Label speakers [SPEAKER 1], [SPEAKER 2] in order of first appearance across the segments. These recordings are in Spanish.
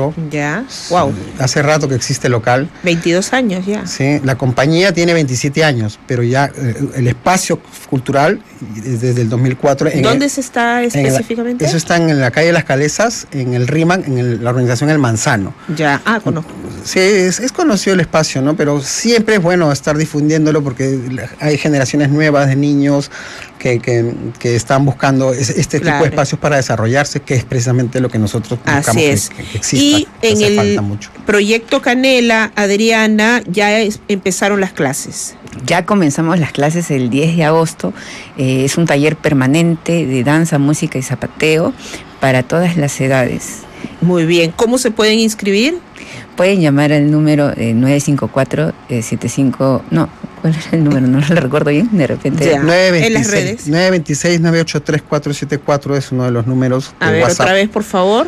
[SPEAKER 1] Claro.
[SPEAKER 2] Ya, wow.
[SPEAKER 1] Hace rato que existe local.
[SPEAKER 2] 22 años ya.
[SPEAKER 1] Sí, la compañía tiene 27 años, pero ya el espacio cultural desde el 2004.
[SPEAKER 2] ¿Dónde se está específicamente?
[SPEAKER 1] Eso está en la calle Las Calesas, en el RIMAN, en la organización El Manzano.
[SPEAKER 2] Ya, conozco.
[SPEAKER 1] Sí, es conocido el espacio, ¿no? Pero siempre es bueno estar difundiéndolo porque hay generaciones nuevas de niños que están buscando este tipo de espacios para desarrollarse, que es precisamente lo que nosotros buscamos.
[SPEAKER 2] Así es.
[SPEAKER 1] Que exista.
[SPEAKER 2] Y en el proyecto Canela, Adriana, ya empezaron las clases.
[SPEAKER 3] Ya comenzamos las clases el 10 de agosto. Es un taller permanente de danza, música y zapateo para todas las edades.
[SPEAKER 2] Muy bien. ¿Cómo se pueden inscribir?
[SPEAKER 3] Pueden llamar al número 954-75... No, ¿cuál era el número? No lo recuerdo bien, de repente.
[SPEAKER 2] Ya, 926, en las redes.
[SPEAKER 1] 926-983-474 es uno de los números de
[SPEAKER 2] WhatsApp. Otra vez, por favor.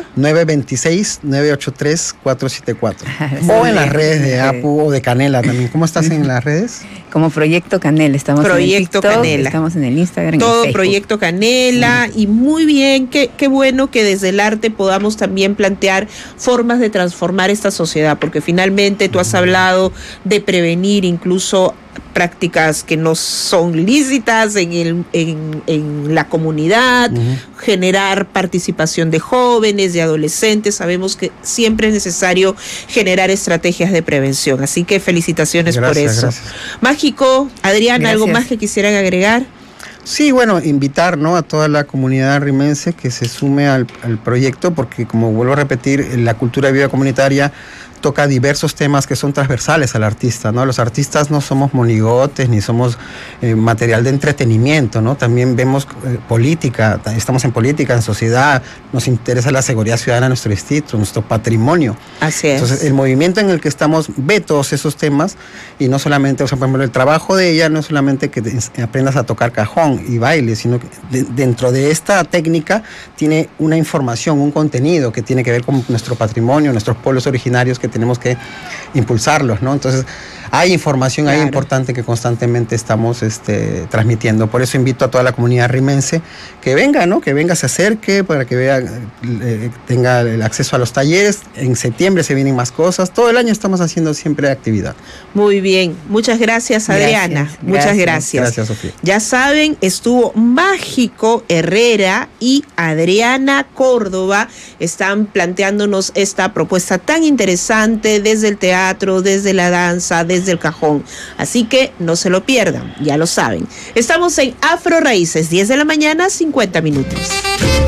[SPEAKER 1] 926-983-474. O en las redes de APU o de Canela también. ¿Cómo estás en las redes?
[SPEAKER 3] Como Proyecto Canela. Estamos en el TikTok, Canela. Estamos en el Instagram.
[SPEAKER 2] Todo
[SPEAKER 3] y
[SPEAKER 2] Proyecto Canela. Y muy bien, qué bueno que desde el arte podamos también plantear formas de transformar esta sociedad, porque finalmente tú has hablado de prevenir incluso prácticas que no son lícitas en la comunidad, generar participación de jóvenes, de adolescentes. Sabemos que siempre es necesario generar estrategias de prevención, así que felicitaciones por eso. Gracias. Mágico, Adriana, ¿algo más que quisieran agregar?
[SPEAKER 1] Sí, bueno, invitar, ¿no?, a toda la comunidad rimense que se sume al proyecto, porque como vuelvo a repetir, la cultura de vida comunitaria toca diversos temas que son transversales al artista, ¿no? Los artistas no somos monigotes ni somos material de entretenimiento, ¿no? También vemos política, estamos en política, en sociedad, nos interesa la seguridad ciudadana de nuestro distrito, nuestro patrimonio.
[SPEAKER 2] Así es.
[SPEAKER 1] Entonces, el movimiento en el que estamos ve todos esos temas y no solamente, o sea, por ejemplo, el trabajo de ella no es solamente que aprendas a tocar cajón y baile, sino que dentro de esta técnica tiene una información, un contenido que tiene que ver con nuestro patrimonio, nuestros pueblos originarios que tenemos que impulsarlos, ¿no? Entonces, hay información ahí importante que constantemente estamos transmitiendo. Por eso invito a toda la comunidad rimense que venga, ¿no? Que venga, se acerque para que vea, tenga el acceso a los talleres. En septiembre se vienen más cosas. Todo el año estamos haciendo siempre actividad.
[SPEAKER 2] Muy bien. Muchas gracias, Adriana. Muchas gracias.
[SPEAKER 1] Gracias, Sofía.
[SPEAKER 2] Ya saben, estuvo Mágico Herrera y Adriana Córdoba. Están planteándonos esta propuesta tan interesante desde el teatro, desde la danza, desde el cajón. Así que no se lo pierdan, ya lo saben. Estamos en Afro Raíces, 10 de la mañana, 50 minutos.